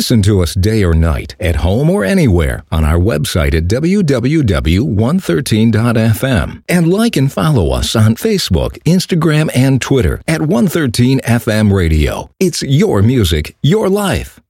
Listen to us day or night, at home or anywhere, on our website at www.113.fm. And like and follow us on Facebook, Instagram, and Twitter at 113 FM Radio. It's your music, your life.